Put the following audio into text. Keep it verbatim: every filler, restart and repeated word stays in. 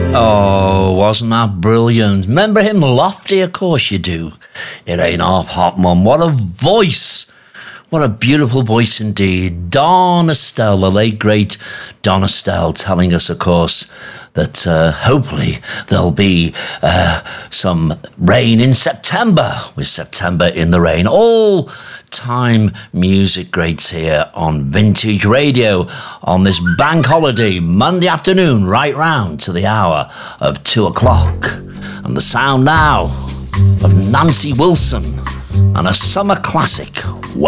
Oh, wasn't that brilliant? Remember him, Lofty? Of course you do. It ain't half hot, Mum. What a voice. What a beautiful voice indeed. Don Estelle, the late great Don Estelle, telling us, of course, that uh, hopefully there'll be uh, some rain in September, with September in the rain. All time music greats here on Vintage Radio on this bank holiday Monday afternoon, right round to the hour of two o'clock. And the sound now of Nancy Wilson and a summer classic, Wait.